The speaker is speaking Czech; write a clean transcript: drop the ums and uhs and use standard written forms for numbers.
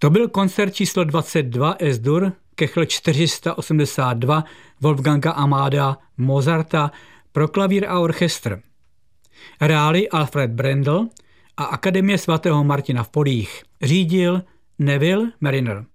To byl koncert číslo 22 S-dur Kechl 482 Wolfganga Amadea Mozarta pro klavír a orchestr. Hráli Alfred Brendel a Akademie svatého Martina v Polích. Řídil Neville Mariner.